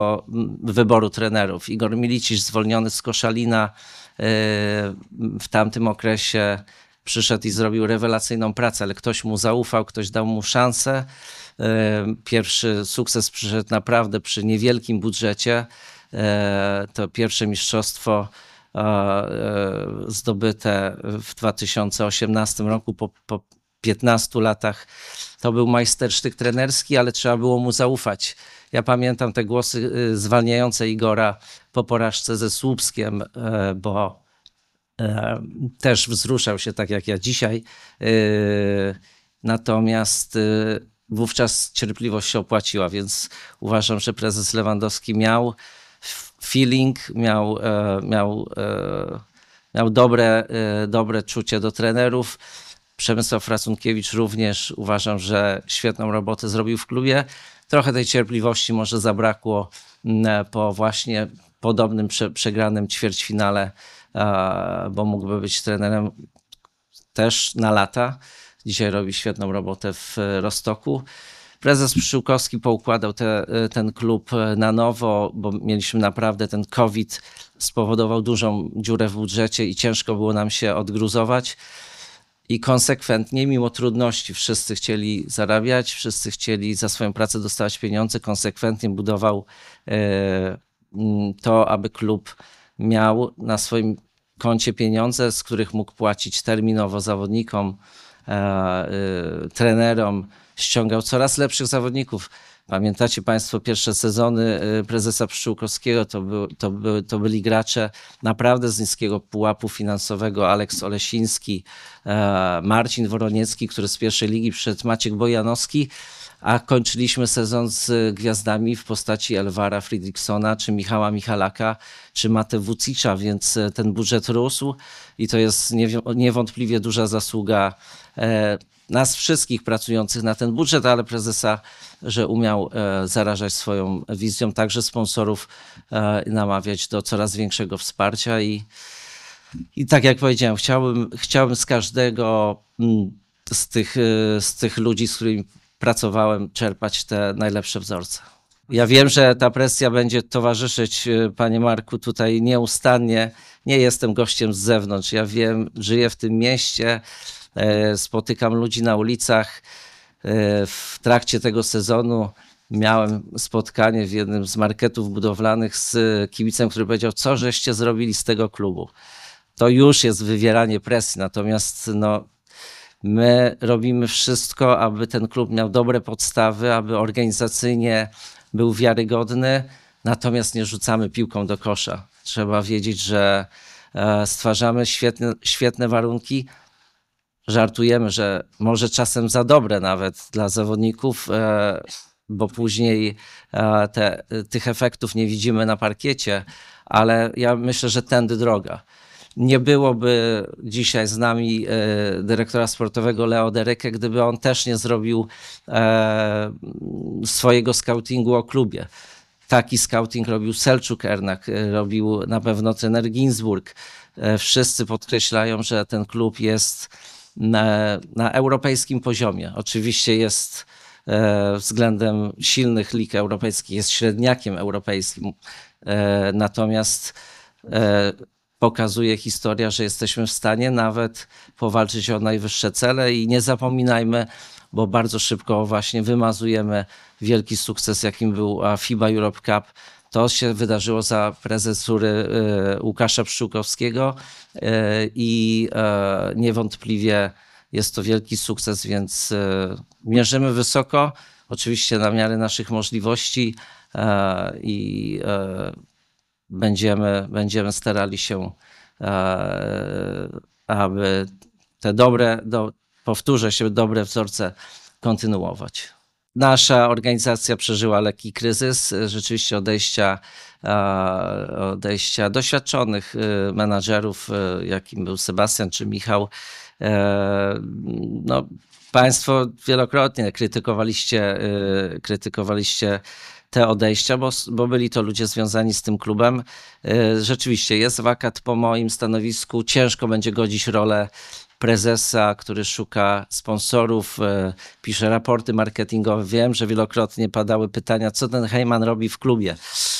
wyboru trenerów. Igor Milicic, zwolniony z Koszalina, w tamtym okresie przyszedł i zrobił rewelacyjną pracę, ale ktoś mu zaufał, ktoś dał mu szansę. Pierwszy sukces przyszedł naprawdę przy niewielkim budżecie. To pierwsze mistrzostwo zdobyte w 2018 roku po 15 latach. To był majstersztyk trenerski, ale trzeba było mu zaufać. Ja pamiętam te głosy zwalniające Igora po porażce ze Słupskiem, bo też wzruszał się tak jak ja dzisiaj. Natomiast wówczas cierpliwość się opłaciła, więc uważam, że prezes Lewandowski miał feeling, miał dobre czucie do trenerów. Przemysław Fracunkiewicz również uważam, że świetną robotę zrobił w klubie. Trochę tej cierpliwości może zabrakło po właśnie podobnym przegranym ćwierćfinale, bo mógłby być trenerem też na lata. Dzisiaj robi świetną robotę w Rostoku. Prezes Pszczółkowski poukładał ten klub na nowo, bo mieliśmy naprawdę ten COVID, spowodował dużą dziurę w budżecie i ciężko było nam się odgruzować. I konsekwentnie, mimo trudności, wszyscy chcieli zarabiać, wszyscy chcieli za swoją pracę dostawać pieniądze, konsekwentnie budował to, aby klub miał na swoim koncie pieniądze, z których mógł płacić terminowo zawodnikom, trenerom, ściągał coraz lepszych zawodników. Pamiętacie Państwo pierwsze sezony prezesa Pszczółkowskiego, to byli gracze naprawdę z niskiego pułapu finansowego. Aleks Olesiński, Marcin Woroniecki, który z pierwszej ligi przyszedł, Maciek Bojanowski, a kończyliśmy sezon z gwiazdami w postaci Elvara Fridriksona, czy Michała Michalaka, czy Mate Vucicza, więc ten budżet rósł i to jest niewątpliwie duża zasługa nas wszystkich pracujących na ten budżet, ale prezesa, że umiał zarażać swoją wizją, także sponsorów namawiać do coraz większego wsparcia i tak jak powiedziałem, chciałbym z każdego z tych ludzi, z którymi pracowałem, czerpać te najlepsze wzorce. Ja wiem, że ta presja będzie towarzyszyć, panie Marku, tutaj nieustannie. Nie jestem gościem z zewnątrz. Ja wiem, żyję w tym mieście, spotykam ludzi na ulicach. W trakcie tego sezonu miałem spotkanie w jednym z marketów budowlanych z kibicem, który powiedział, co żeście zrobili z tego klubu. To już jest wywieranie presji, natomiast my robimy wszystko, aby ten klub miał dobre podstawy, aby organizacyjnie był wiarygodny, natomiast nie rzucamy piłką do kosza. Trzeba wiedzieć, że stwarzamy świetne warunki. Żartujemy, że może czasem za dobre nawet dla zawodników, bo później tych efektów nie widzimy na parkiecie, ale ja myślę, że tędy droga. Nie byłoby dzisiaj z nami dyrektora sportowego Leo Derykę, gdyby on też nie zrobił swojego scoutingu o klubie. Taki scouting robił Selçuk Ernak, robił na pewno trener Ginsburg. Wszyscy podkreślają, że ten klub jest na europejskim poziomie. Oczywiście jest względem silnych lig europejskich, jest średniakiem europejskim. Natomiast pokazuje historia, że jesteśmy w stanie nawet powalczyć o najwyższe cele i nie zapominajmy, bo bardzo szybko właśnie wymazujemy wielki sukces, jakim był FIBA Europe Cup. To się wydarzyło za prezesury Łukasza Pszczółkowskiego i niewątpliwie jest to wielki sukces, więc mierzymy wysoko, oczywiście na miarę naszych możliwości i będziemy starali się, aby te powtórzę się, dobre wzorce kontynuować. Nasza organizacja przeżyła lekki kryzys, rzeczywiście odejścia doświadczonych menadżerów, jakim był Sebastian czy Michał. Państwo wielokrotnie krytykowaliście te odejścia, bo byli to ludzie związani z tym klubem. Rzeczywiście jest wakat po moim stanowisku. Ciężko będzie godzić rolę prezesa, który szuka sponsorów, pisze raporty marketingowe. Wiem, że wielokrotnie padały pytania, co ten Heyman robi w klubie.